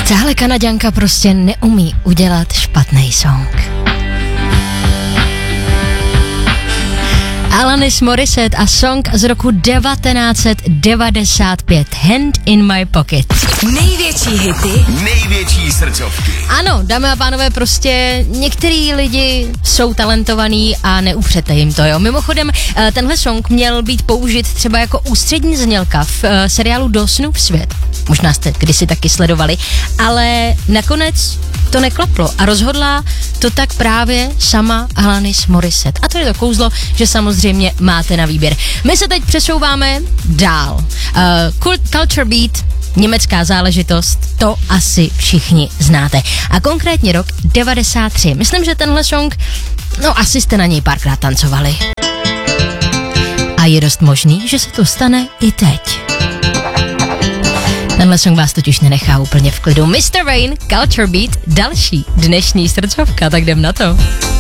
Tahle Kanaďanka prostě neumí udělat špatný song. Alanis Morissette a song z roku 1995 Hand in My Pocket. Největší hity, největší srdcovky. Ano, dámy a pánové, prostě některý lidi jsou talentovaní a neupřete jim to, jo. Mimochodem, tenhle song měl být použit třeba jako ústřední znělka v seriálu Do snů svět. Možná jste kdysi taky sledovali, ale nakonec to neklaplo a rozhodla to tak právě sama Alanis Morissette. A to je to kouzlo, že samozřejmě máte na výběr. My se teď přesouváme dál. Culture Beat, německá záležitost, to asi všichni znáte. A konkrétně rok 93. Myslím, že tenhle song, no asi jste na něj párkrát tancovali. A je dost možný, že se to stane i teď. Tenhle song vás totiž nenechá úplně v klidu. Mr. Rain, Culture Beat, další dnešní srdcovka, tak jdem na to.